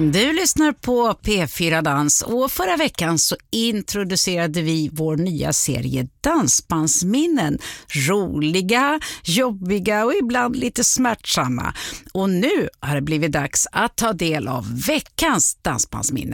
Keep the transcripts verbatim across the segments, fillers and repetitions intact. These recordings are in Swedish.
Du lyssnar på P fyra Dans och förra veckan så introducerade vi vår nya serie Dansbandsminnen. Roliga, jobbiga och ibland lite smärtsamma. Och nu har det blivit dags att ta del av veckans dansbandsminne.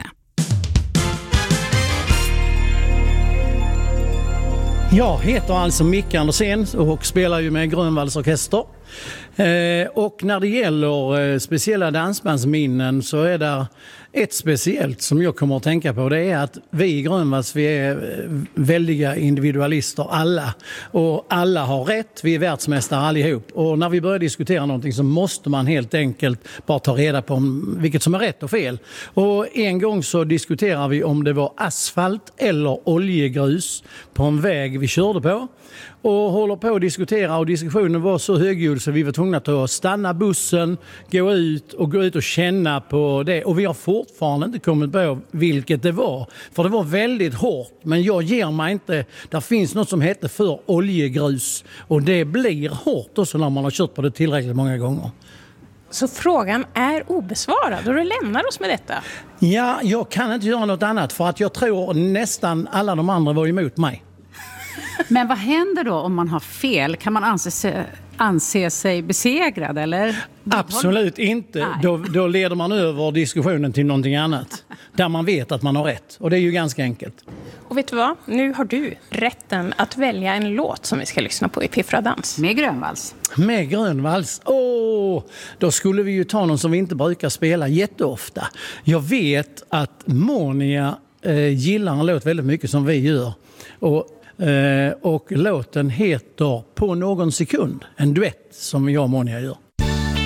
Jag heter alltså Micke Andersén och spelar ju med Grönvalls orkester. Eh, och när det gäller eh, speciella dansbandsminnen så är det ett speciellt som jag kommer att tänka på. Det är att vi i Grönvalls, vi är eh, väldiga individualister alla. Och alla har rätt, vi är världsmästare allihop. Och när vi börjar diskutera någonting så måste man helt enkelt bara ta reda på om, vilket som är rätt och fel. Och en gång så diskuterar vi om det var asfalt eller oljegrus på en väg vi körde på. Och håller på att diskutera och diskussionen var så högljudd så vi var tvungna att stanna bussen, gå ut och gå ut och känna på det. Och vi har fortfarande inte kommit på vilket det var. För det var väldigt hårt, men jag ger mig inte. Det finns något som heter för oljegrus och det blir hårt också när man har kört på det tillräckligt många gånger. Så frågan är obesvarad och du lämnar oss med detta? Ja, jag kan inte göra något annat för att jag tror nästan alla de andra var emot mig. Men vad händer då om man har fel? Kan man anse sig, anse sig besegrad eller? Absolut inte. Då, då leder man över diskussionen till någonting annat. Där man vet att man har rätt. Och det är ju ganska enkelt. Och vet du vad? Nu har du rätten att välja en låt som vi ska lyssna på i P fyra Dans. Med Grönvalls. Med Grönvalls. Åh, då skulle vi ju ta någon som vi inte brukar spela jätteofta. Jag vet att Monia eh, gillar en låt väldigt mycket som vi gör. Och Uh, och låten heter På någon sekund, en duett som jag och Monia gör.